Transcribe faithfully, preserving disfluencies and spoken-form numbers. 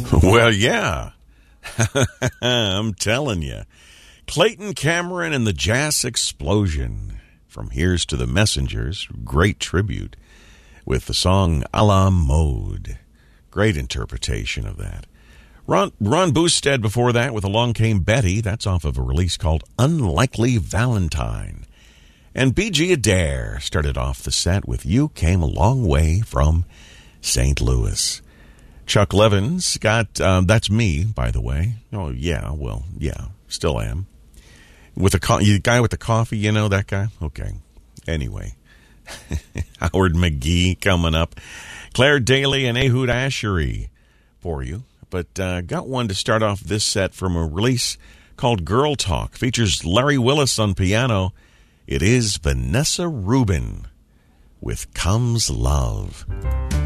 Well, yeah. I'm telling you. Clayton Cameron and the Jazz Explosion. From Here's to the Messengers. Great tribute. With the song A la Mode. Great interpretation of that. Ron, Ron Boosted before that with Along Came Betty. That's off of a release called Unlikely Valentine. And B G Adair started off the set with You Came a Long Way from Saint Louis. Chuck Levin's got, um, that's me, by the way. Oh, yeah, well, yeah, still am. With the co- you guy with the coffee, you know that guy? Okay. Anyway. Howard McGee coming up. Claire Daly and Ehud Ashery for you. But uh, got one to start off this set from a release called Girl Talk. Features Larry Willis on piano. It is Vanessa Rubin with Comes Love.